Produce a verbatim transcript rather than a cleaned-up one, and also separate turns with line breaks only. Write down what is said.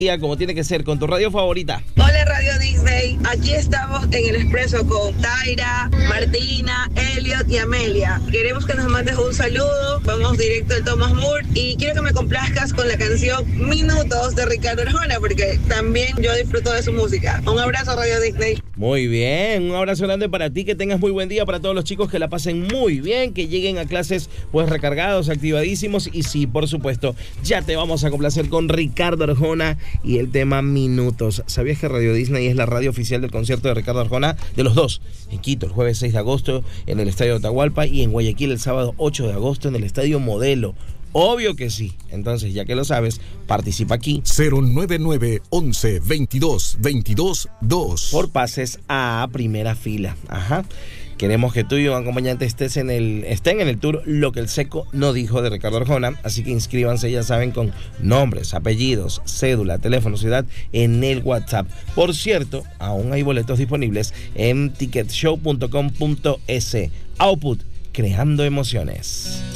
Como tiene que ser, con tu radio favorita.
Hola Radio Disney, aquí estamos en el Expreso con Taira, Martina, Elliot y Amelia. Queremos que nos mandes un saludo, vamos directo de Thomas Moore y quiero que me complazcas con la canción Minutos de Ricardo Arjona porque también yo disfruto de su música. Un abrazo Radio Disney.
Muy bien, un abrazo grande para ti, que tengas muy buen día, para todos los chicos que la pasen muy bien, que lleguen a clases pues recargados, activadísimos y sí, por supuesto, ya te vamos a complacer con Ricardo Arjona y el tema Minutos. ¿Sabías que Radio Disney es la radio oficial del concierto de Ricardo Arjona? De los dos, en Quito el jueves seis de agosto en el Estadio Atahualpa y en Guayaquil el sábado ocho de agosto en el Estadio Modelo. Obvio que sí. Entonces, ya que lo sabes, participa aquí.
cero nueve nueve, once, veintidós, veintidós, dos.
Por pases a primera fila. Ajá. Queremos que tú y un acompañante estés en el, estén en el tour Lo que el Seco no dijo de Ricardo Arjona. Así que inscríbanse, ya saben, con nombres, apellidos, cédula, teléfono, ciudad en el WhatsApp. Por cierto, aún hay boletos disponibles en ticket show punto com punto es. Output, creando emociones.